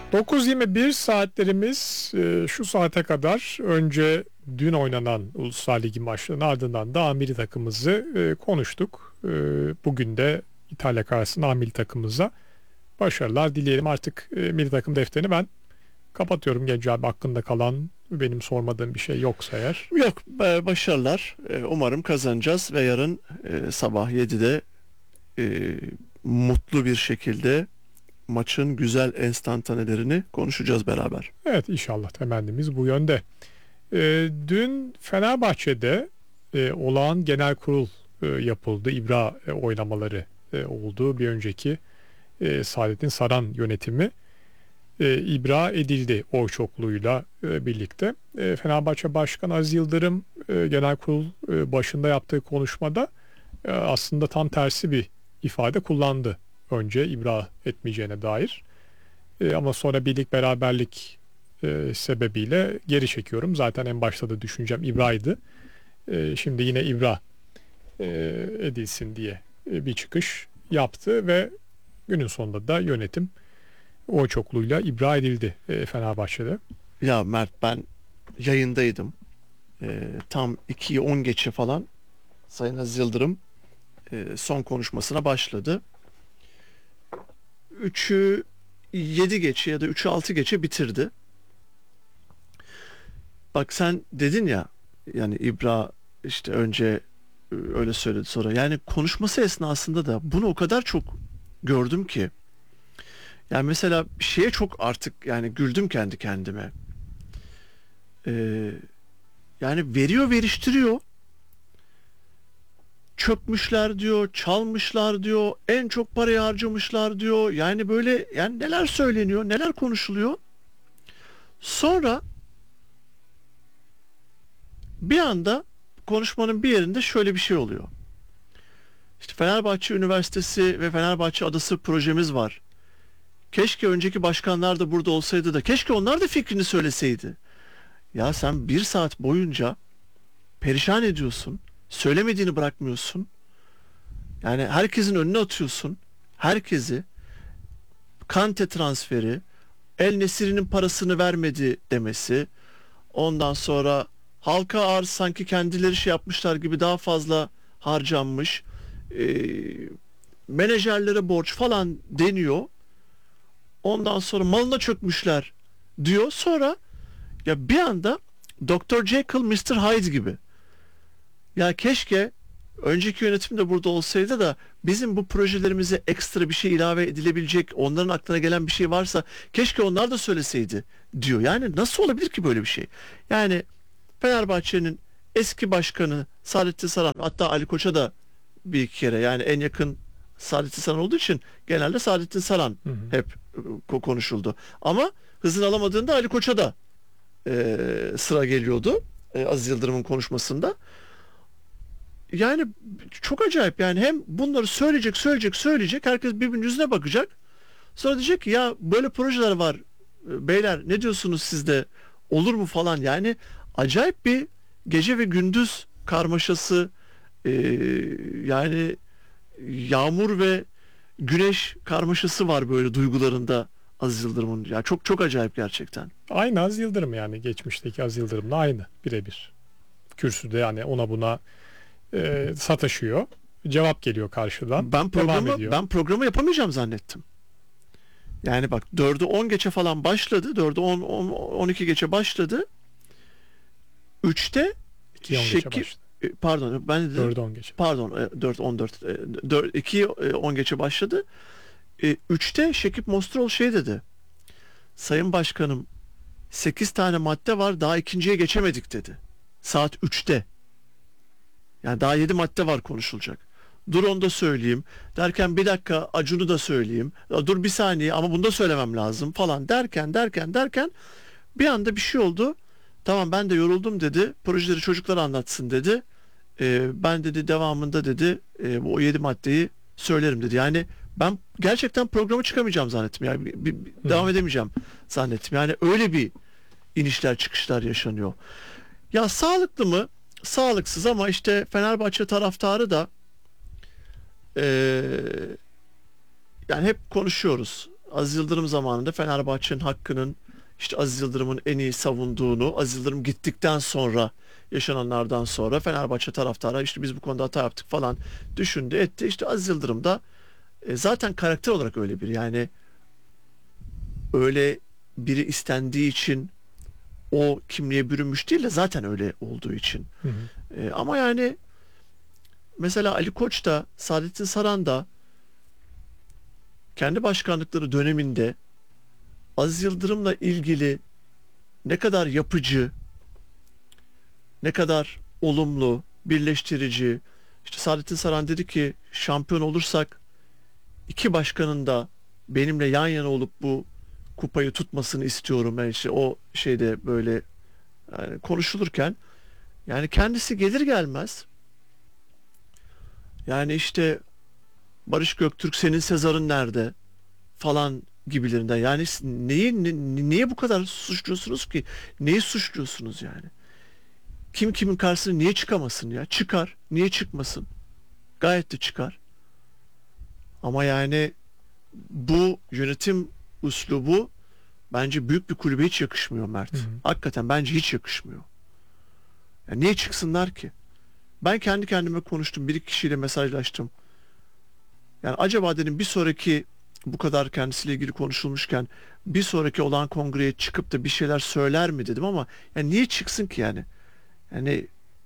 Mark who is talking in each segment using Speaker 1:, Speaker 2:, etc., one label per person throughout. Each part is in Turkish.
Speaker 1: 9:21 saatlerimiz şu saate kadar önce dün oynanan Uluslar Ligi maçlarının ardından da milli takımımızı konuştuk. Bugün de İtalya karşısında milli takımımıza başarılar dileyelim. Artık milli takım defterini ben kapatıyorum. Genco abi, hakkında kalan benim sormadığım bir şey yoksa eğer.
Speaker 2: Yok, başarılar. Umarım kazanacağız ve yarın sabah 7'de mutlu bir şekilde maçın güzel enstantanelerini konuşacağız beraber.
Speaker 1: Evet, inşallah temennimiz bu yönde. Dün Fenerbahçe'de olağan genel kurul yapıldı. İbra oynamaları oldu. Bir önceki Saadettin Saran yönetimi ibra edildi oy çokluğuyla birlikte. Fenerbahçe Başkanı Aziz Yıldırım genel kurul başında yaptığı konuşmada aslında tam tersi bir ifade kullandı. Önce ibra etmeyeceğine dair. Ama sonra birlik beraberlik sebebiyle geri çekiyorum. Zaten en başta da düşüncem ibraydı. Şimdi yine ibra edilsin diye bir çıkış yaptı ve günün sonunda da yönetim oy çokluğuyla ibra edildi Fenerbahçe'de.
Speaker 2: Ya Mert, ben yayındaydım. Tam 2'yi 10 geçe falan Sayın Aziz Yıldırım son konuşmasına başladı. 3'ü 7 geçe ya da 3'ü 6 geçe bitirdi. Bak, sen dedin ya, yani ibra işte önce öyle söyledi, sonra yani konuşması esnasında da bunu o kadar çok gördüm ki, yani mesela bir şeye çok artık yani güldüm kendi kendime. Yani veriyor, veriştiriyor, çökmüşler diyor, çalmışlar diyor, en çok parayı harcamışlar diyor, yani böyle, yani neler söyleniyor, neler konuşuluyor. Sonra bir anda konuşmanın bir yerinde şöyle bir şey oluyor. İşte Fenerbahçe Üniversitesi ve Fenerbahçe Adası projemiz var. Keşke önceki başkanlar da burada olsaydı da keşke onlar da fikrini söyleseydi. Ya sen bir saat boyunca perişan ediyorsun. Söylemediğini bırakmıyorsun. Yani herkesin önüne atıyorsun. Herkesi. Kante transferi, El Nesiri'nin parasını vermedi demesi. Ondan sonra halka arz sanki kendileri şey yapmışlar gibi daha fazla harcanmış. Menajerlere borç falan deniyor. Ondan sonra malına çökmüşler diyor. Sonra ya bir anda Dr. Jekyll, Mr. Hyde gibi. Ya keşke önceki yönetim de burada olsaydı da bizim bu projelerimize ekstra bir şey ilave edilebilecek, onların aklına gelen bir şey varsa keşke onlar da söyleseydi diyor. Yani nasıl olabilir ki böyle bir şey? Yani Fenerbahçe'nin eski başkanı Saadettin Saran, hatta Ali Koç'a da bir iki kere, yani en yakın Saadettin Saran olduğu için genelde Saadettin Saran hep konuşuldu. Ama hızını alamadığında Ali Koç'a da sıra geliyordu Aziz Yıldırım'ın konuşmasında. Yani çok acayip, yani hem bunları söyleyecek, herkes birbirinin yüzüne bakacak. Sonra diyecek ki ya böyle projeler var beyler, ne diyorsunuz siz de, olur mu falan. Yani acayip bir gece ve gündüz karmaşası, yani yağmur ve güneş karmaşası var böyle duygularında Aziz Yıldırım'ın. Ya çok çok acayip gerçekten.
Speaker 1: Aynı Aziz Yıldırım, yani geçmişteki Aziz Yıldırım'la aynı birebir. Kürsüde yani ona buna sataşıyor. Cevap geliyor karşıdan.
Speaker 2: Ben programı yapamayacağım zannettim. Yani bak, 4'ü 10 geçe falan başladı. 4'ü 10 12 geçe başladı. 3'te
Speaker 1: 2'ye 10 geçe başladı.
Speaker 2: Pardon, ben de
Speaker 1: 4'e 10 geçe.
Speaker 2: pardon, 4 14 2'ye 10 geçe başladı. 3'te Şekip Mostrol şey dedi. Sayın Başkanım, 8 tane madde var, daha ikinciye geçemedik dedi. Saat 3'te. Yani daha 7 madde var konuşulacak. Dur onu da söyleyeyim derken, bir dakika Acun'u da söyleyeyim. Dur bir saniye ama bunu da söylemem lazım falan derken bir anda bir şey oldu. Tamam, ben de yoruldum dedi. Projeleri çocuklara anlatsın dedi. Ben dedi devamında dedi bu 7 maddeyi söylerim dedi. Yani ben gerçekten programa çıkamayacağım zannettim. Yani devam edemeyeceğim zannettim. Yani öyle bir inişler çıkışlar yaşanıyor. Ya sağlıklı mı? Sağlıksız, ama işte Fenerbahçe taraftarı da yani hep konuşuyoruz. Aziz Yıldırım zamanında Fenerbahçe'nin hakkının işte Aziz Yıldırım'ın en iyi savunduğunu, Aziz Yıldırım gittikten sonra yaşananlardan sonra Fenerbahçe taraftarı işte biz bu konuda hata yaptık falan düşündü etti. İşte Aziz Yıldırım da zaten karakter olarak öyle biri. Yani öyle biri istendiği için o kimliğe bürünmüş değil de zaten öyle olduğu için.
Speaker 1: Hı hı.
Speaker 2: Ama yani mesela Ali Koç da Saadettin Saran da kendi başkanlıkları döneminde Aziz Yıldırım'la ilgili ne kadar yapıcı, ne kadar olumlu, birleştirici. İşte Saadettin Saran dedi ki şampiyon olursak iki başkanın da benimle yan yana olup bu kupayı tutmasını istiyorum. Ben işte o şeyde böyle yani konuşulurken yani kendisi gelir gelmez yani işte Barış Göktürk senin Sezar'ın nerede falan gibilerinden. Yani niye bu kadar suçluyorsunuz ki? Neyi suçluyorsunuz yani? Kim kimin karşısına niye çıkamasın ya? Çıkar. Niye çıkmasın? Gayet de çıkar. Ama yani bu yönetim üslubu bence büyük bir kulübe hiç yakışmıyor Mert.
Speaker 1: Hı hı.
Speaker 2: Hakikaten bence hiç yakışmıyor. Ya niye çıksınlar ki? Ben kendi kendime konuştum. Bir iki kişiyle mesajlaştım. Yani acaba dedim bir sonraki bu kadar kendisiyle ilgili konuşulmuşken bir sonraki olan kongreye çıkıp da bir şeyler söyler mi dedim ama yani niye çıksın ki yani? Yani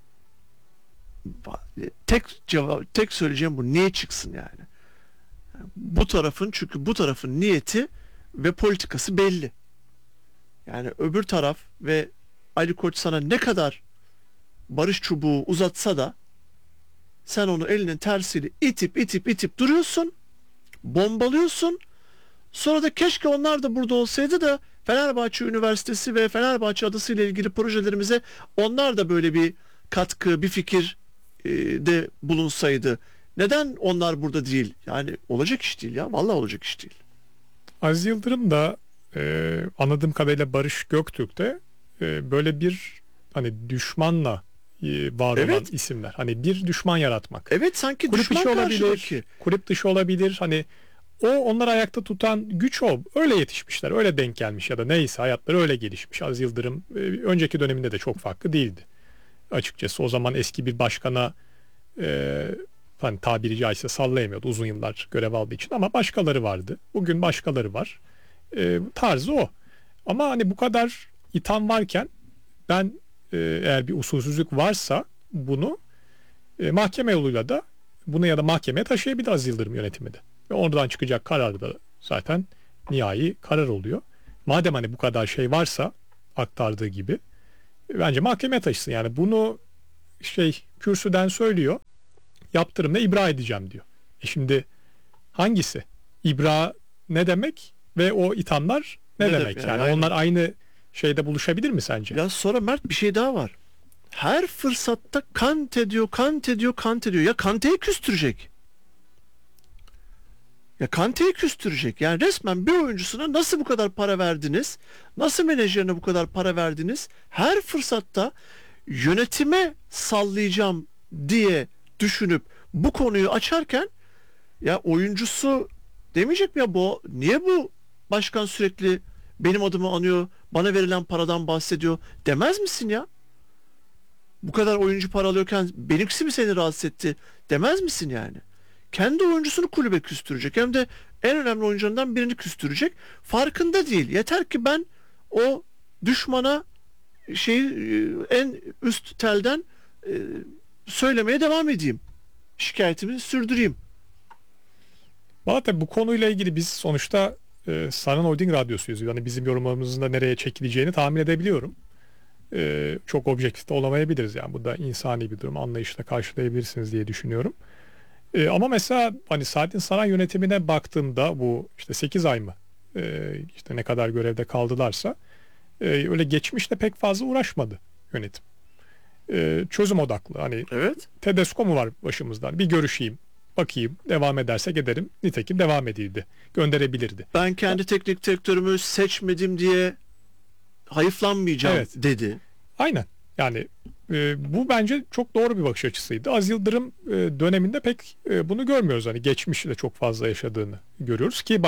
Speaker 2: tek söyleyeceğim bu, niye çıksın yani? Bu tarafın çünkü bu tarafın niyeti ve politikası belli. Yani öbür taraf ve Ali Koç sana ne kadar barış çubuğu uzatsa da sen onu elinin tersiyle itip duruyorsun, bombalıyorsun. Sonra da keşke onlar da burada olsaydı da Fenerbahçe Üniversitesi ve Fenerbahçe adasıyla ilgili projelerimize onlar da böyle bir katkı, bir fikir de bulunsaydı. Neden onlar burada değil? Yani olacak iş değil ya. Vallahi olacak iş değil.
Speaker 1: Aziz Yıldırım da anladığım kadarıyla Barış Göktürk de böyle bir hani düşmanla var olan
Speaker 2: Evet.
Speaker 1: isimler. Hani bir düşman yaratmak.
Speaker 2: Evet sanki
Speaker 1: Kulüp
Speaker 2: düşman
Speaker 1: içi olabilir,
Speaker 2: karşıdaki.
Speaker 1: kulüp dışı olabilir. Hani o onları ayakta tutan güç o. Öyle yetişmişler, öyle denk gelmiş ya da neyse hayatları öyle gelişmiş. Aziz Yıldırım önceki döneminde de çok farklı değildi. Açıkçası o zaman eski bir başkana e, hani tabiri caizse sallayamıyordu uzun yıllar görev aldığı için ama başkaları vardı. Bugün başkaları var. Tarzı o. Ama hani bu kadar itham varken ben eğer bir usulsüzlük varsa bunu mahkeme yoluyla da bunu ya da mahkemeye taşıyabilir Aziz Yıldırım yönetimi de. Ve oradan çıkacak karar da zaten nihai karar oluyor. Madem hani bu kadar şey varsa aktardığı gibi bence mahkemeye taşısın. Yani bunu kürsüden söylüyor. Yaptırımla ibra edeceğim diyor. Şimdi hangisi? İbra ne demek ve o ithamlar ne
Speaker 2: Ne
Speaker 1: demek?
Speaker 2: demek
Speaker 1: Yani
Speaker 2: yani?
Speaker 1: onlar aynı şeyde buluşabilir mi sence?
Speaker 2: Ya sonra Mert bir şey daha var. Her fırsatta kant ediyor. Ya Kante'yi küstürecek. Ya Kante'yi küstürecek. Yani resmen bir oyuncusuna nasıl bu kadar para verdiniz? Nasıl menajerine bu kadar para verdiniz? Her fırsatta yönetime sallayacağım diye düşünüp bu konuyu açarken ya oyuncusu demeyecek mi ya niye bu başkan sürekli benim adımı anıyor, bana verilen paradan bahsediyor demez misin ya? Bu kadar oyuncu para alıyorken benimkisi mi seni rahatsız etti demez misin yani? Kendi oyuncusunu kulübe küstürecek hem de en önemli oyuncularından birini küstürecek. Farkında değil. Yeter ki ben o düşmana en üst telden e, söylemeye devam edeyim. Şikayetimi sürdüreyim.
Speaker 1: Valla tabii bu konuyla ilgili biz sonuçta Saran Holding Radyosu'yuz. Yani bizim yorumlarımızın da nereye çekileceğini tahmin edebiliyorum. Çok objektif de olamayabiliriz. Yani bu da insani bir durum. Anlayışla karşılayabilirsiniz diye düşünüyorum. Ama mesela hani Saadettin Saran yönetimine baktığımda bu işte 8 ay mı işte ne kadar görevde kaldılarsa öyle geçmişte pek fazla uğraşmadı yönetim. Çözüm odaklı. Hani
Speaker 2: Evet.
Speaker 1: Tedesco mu var başımızdan? Bir görüşeyim, bakayım, devam edersek ederim. Nitekim devam edildi. Gönderebilirdi.
Speaker 2: Ben kendi teknik direktörümü seçmedim diye hayıflanmayacağım
Speaker 1: Evet.
Speaker 2: dedi.
Speaker 1: Aynen. Yani bu bence çok doğru bir bakış açısıydı. Aziz Yıldırım döneminde pek bunu görmüyoruz. Hani geçmişte çok fazla yaşadığını görüyoruz ki bak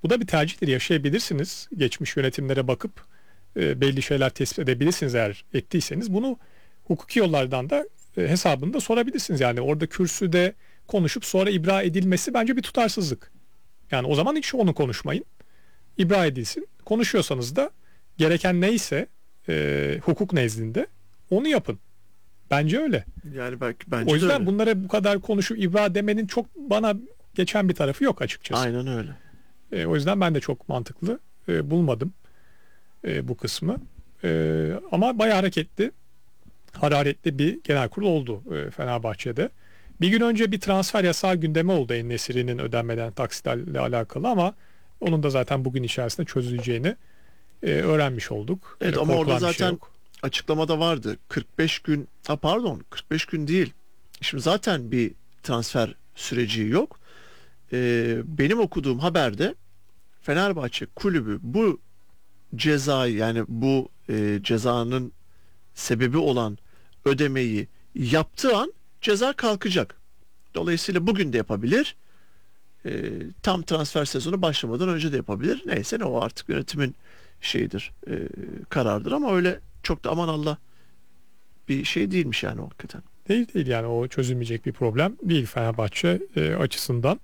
Speaker 1: Bu da bir tercihtir, yaşayabilirsiniz. Geçmiş yönetimlere bakıp belli şeyler tespit edebilirsiniz eğer ettiyseniz. Bunu hukuki yollardan da hesabını da sorabilirsiniz. Yani orada kürsüde konuşup sonra ibra edilmesi bence bir tutarsızlık. Yani o zaman hiç onu konuşmayın. İbra edilsin. Konuşuyorsanız da gereken neyse hukuk nezdinde onu yapın. Bence öyle.
Speaker 2: Yani bence
Speaker 1: O yüzden
Speaker 2: de öyle.
Speaker 1: bunlara bu kadar konuşup ibra demenin çok bana geçen bir tarafı yok açıkçası.
Speaker 2: Aynen öyle.
Speaker 1: O yüzden ben de çok mantıklı bulmadım bu kısmı. Ama bayağı hareketli, hararetli bir genel kurul oldu Fenerbahçe'de. Bir gün önce bir transfer yasağı gündemi oldu En-Nesyri'nin ödenmeden taksitlerle alakalı ama onun da zaten bugün içerisinde çözüleceğini öğrenmiş olduk.
Speaker 2: Evet, ama
Speaker 1: Korkulan
Speaker 2: orada
Speaker 1: bir şey
Speaker 2: zaten
Speaker 1: yok.
Speaker 2: açıklamada vardı. 45 gün, pardon, 45 gün değil. Şimdi zaten bir transfer süreci yok. Benim okuduğum haberde Fenerbahçe kulübü bu cezayı, yani bu cezanın sebebi olan ödemeyi yaptığı an ceza kalkacak. Dolayısıyla bugün de yapabilir. Tam transfer sezonu başlamadan önce de yapabilir. Neyse, ne o artık yönetimin şeyidir, karardır, ama öyle çok da aman Allah bir şey değilmiş yani, o hakikaten.
Speaker 1: Değil yani, o çözülmeyecek bir problem değil Fenerbahçe açısından.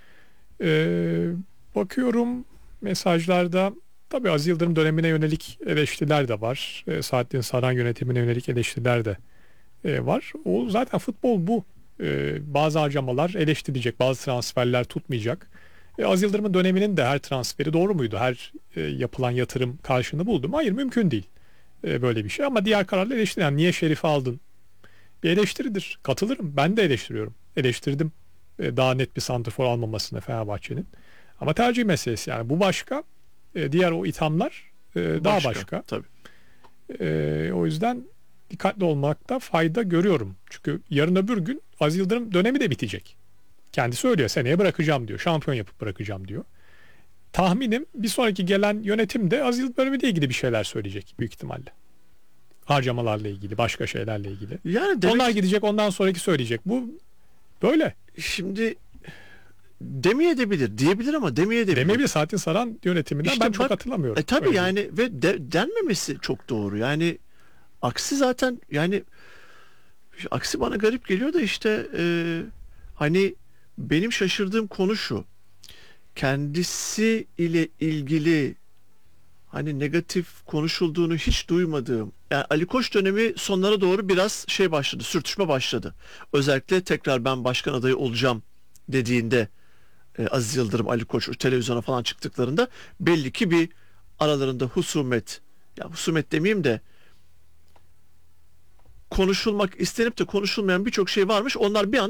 Speaker 1: Bakıyorum mesajlarda, tabii Aziz Yıldırım dönemine yönelik eleştiriler de var. Saadettin Saran yönetimine yönelik eleştiriler de var. O zaten futbol bu. Bazı harcamalar eleştirilecek, bazı transferler tutmayacak. Aziz Yıldırım'ın döneminin de her transferi doğru muydu? Her yapılan yatırım karşılığını buldu mu? Hayır, mümkün değil böyle bir şey. Ama diğer kararlar eleştirilen, niye Şerif'i aldın? Bir eleştiridir. Katılırım. Ben de eleştiriyorum. Eleştirdim daha net bir santrfor almamasını Fenerbahçe'nin. Ama tercih meselesi yani. Bu başka. Diğer o ithamlar daha başka.
Speaker 2: Tabii.
Speaker 1: O yüzden dikkatli olmakta fayda görüyorum. Çünkü yarın öbür gün Aziz Yıldırım dönemi de bitecek. Kendisi söylüyor, seneye bırakacağım diyor. Şampiyon yapıp bırakacağım diyor. Tahminim bir sonraki gelen yönetim de Aziz Yıldırım dönemiyle ilgili bir şeyler söyleyecek büyük ihtimalle. Harcamalarla ilgili, başka şeylerle ilgili.
Speaker 2: Yani demek,
Speaker 1: Onlar gidecek, ondan sonraki söyleyecek. Bu böyle.
Speaker 2: şimdi demeyebilir, diyebilir ama demeyebilir.
Speaker 1: Demeyebilir. Saadettin Saran yönetiminden
Speaker 2: İşte
Speaker 1: ben çok
Speaker 2: bak,
Speaker 1: hatırlamıyorum.
Speaker 2: tabii
Speaker 1: Öyle
Speaker 2: yani, ve denmemesi çok doğru. Yani aksi zaten, yani aksi bana garip geliyor da işte, hani benim şaşırdığım konu şu: kendisi ile ilgili hani negatif konuşulduğunu hiç duymadığım, yani Ali Koç dönemi sonlara doğru biraz şey başladı, sürtüşme başladı. Özellikle tekrar ben başkan adayı olacağım dediğinde, Aziz Yıldırım, Ali Koç televizyona falan çıktıklarında belli ki bir aralarında husumet, ya husumet demeyeyim de, konuşulmak istenip de konuşulmayan birçok şey varmış. Onlar bir anda